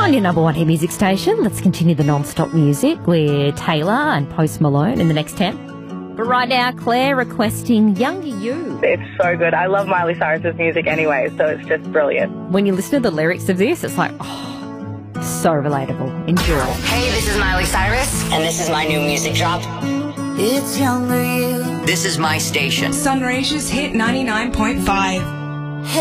On your number one hit music station, let's continue the non-stop music with Taylor and Post Malone in the next 10. But right now, Claire requesting Younger You. It's so good. I love Miley Cyrus's music anyway, so it's just brilliant. When you listen to the lyrics of this, it's like, so relatable. Enjoy. Hey, this is Miley Cyrus, and this is my new music drop. It's Younger You. This is my station. Sunraysia's Hit 99.5.